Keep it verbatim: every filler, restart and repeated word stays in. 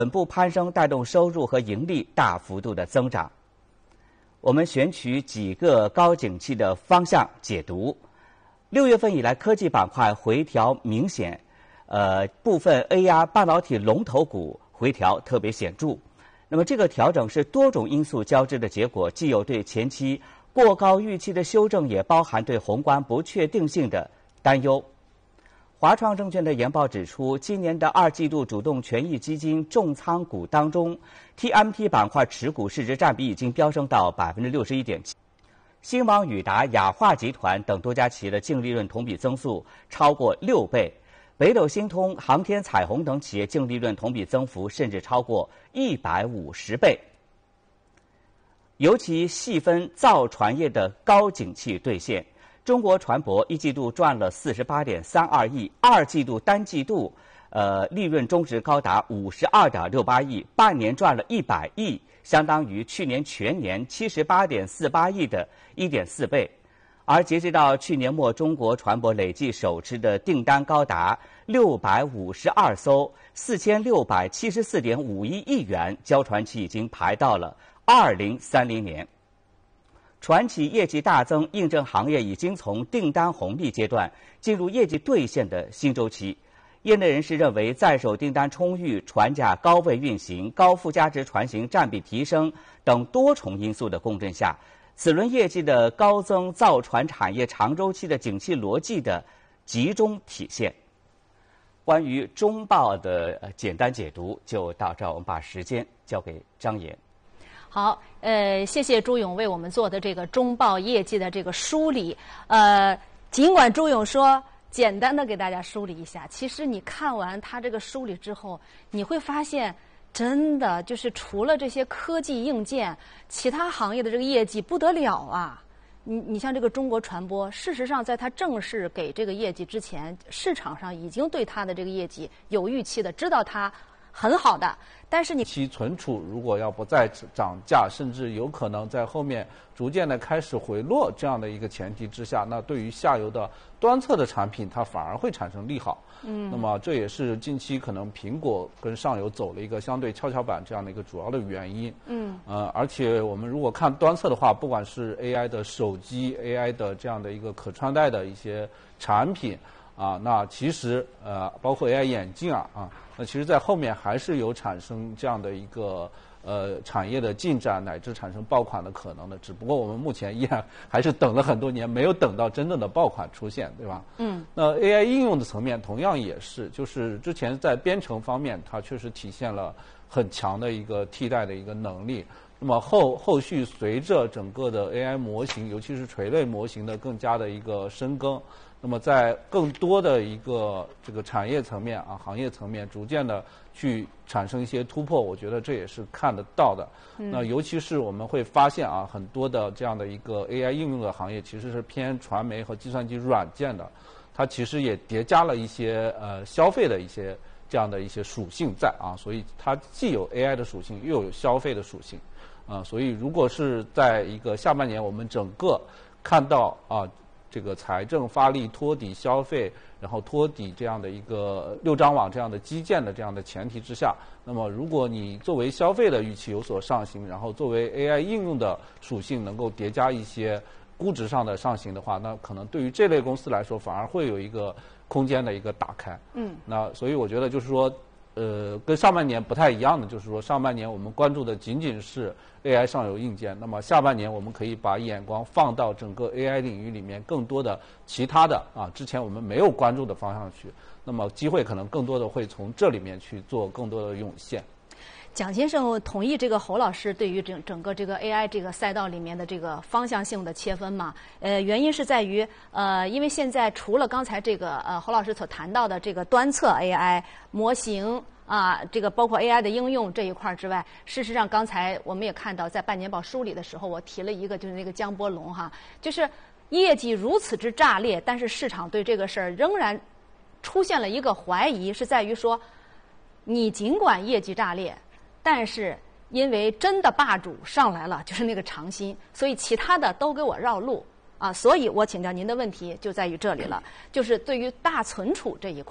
稳步攀升，带动收入和盈利大幅度的增长。我们选取几个高景气的方向解读。六月份以来，科技板块回调明显，呃，部分 A I 半导体龙头股回调特别显著。那么这个调整是多种因素交织的结果，既有对前期过高预期的修正，也包含对宏观不确定性的担忧。华创证券的研报指出，今年的二季度主动权益基金重仓股当中 ，T M T 板块持股市值占比已经飙升到百分之六十一点七。新网、宇达、雅化集团等多家企业的净利润同比增速超过六倍，北斗星通、航天彩虹等企业净利润同比增幅甚至超过一百五十倍。尤其细分造船业的高景气兑现。中国船舶一季度赚了四十八点三二亿，二季度单季度，呃，利润中值高达五十二点六八亿，半年赚了一百亿，相当于去年全年七十八点四八亿的一点四倍。而截止到去年末，中国船舶累计手持的订单高达六百五十二艘，四千六百七十四点五一亿元，交船期已经排到了二零三零年。船企业绩大增，印证行业已经从订单红利阶段进入业绩兑现的新周期。业内人士认为，在手订单充裕、船价高位运行、高附加值船型占比提升等多重因素的共振下，此轮业绩的高增造船产业长周期的景气逻辑的集中体现。关于中报的简单解读就到这儿，我们把时间交给张岩。 好，呃，谢谢朱勇为我们做的这个中报业绩的这个梳理。呃，尽管朱勇说简单的给大家梳理一下，其实你看完他这个梳理之后，你会发现，真的就是除了这些科技硬件，其他行业的这个业绩不得了啊。你你像这个中国船舶，事实上在它正式给这个业绩之前，市场上已经对它的这个业绩有预期的，知道它很好的。但是你其存储如果要不再涨价，甚至有可能在后面逐渐的开始回落这样的一个前提之下，那对于下游的端侧的产品，它反而会产生利好。嗯，那么这也是近期可能苹果跟上游走了一个相对跷跷板这样的一个主要的原因。嗯，呃，而且我们如果看端侧的话，不管是 A I 的手机、A I 的这样的一个可穿戴的一些产品。啊，那其实呃，包括 A I 眼镜啊啊，那其实在后面还是有产生这样的一个呃产业的进展乃至产生爆款的可能的，只不过我们目前依然还是等了很多年，没有等到真正的爆款出现，对吧？嗯。那 A I 应用的层面同样也是，就是之前在编程方面，它确实体现了很强的一个替代的一个能力。那么后后续随着整个的 A I 模型，尤其是垂类模型的更加的一个深耕，那么在更多的一个这个产业层面啊、行业层面，逐渐的去产生一些突破，我觉得这也是看得到的。嗯、那尤其是我们会发现啊，很多的这样的一个 A I 应用的行业，其实是偏传媒和计算机软件的，它其实也叠加了一些呃消费的一些这样的一些属性在啊，所以它既有 A I 的属性，又有消费的属性。啊，所以如果是在一个下半年，我们整个看到啊，这个财政发力托底消费，然后托底这样的一个六张网这样的基建的这样的前提之下，那么如果你作为消费的预期有所上行，然后作为 A I 应用的属性能够叠加一些估值上的上行的话，那可能对于这类公司来说，反而会有一个空间的一个打开。嗯，那所以我觉得就是说。呃，跟上半年不太一样的，就是说上半年我们关注的仅仅是 A I 上游硬件，那么下半年我们可以把眼光放到整个 A I 领域里面更多的其他的啊，之前我们没有关注的方向去，那么机会可能更多的会从这里面去做更多的涌现。 蒋先生同意这个侯老师对于整整个这个 A I 这个赛道里面的这个方向性的切分嘛？呃，原因是在于呃，因为现在除了刚才这个呃侯老师所谈到的这个端侧 A I 模型啊，这个包括 A I 的应用这一块之外，事实上刚才我们也看到，在半年报梳理的时候，我提了一个就是那个江波龙哈，就是业绩如此之炸裂，但是市场对这个事儿仍然出现了一个怀疑，是在于说，你尽管业绩炸裂。但是因为真的霸主上来了，就是那个长鑫，所以其他的都给我绕路啊，所以我请教您的问题就在于这里了，就是对于大存储这一块。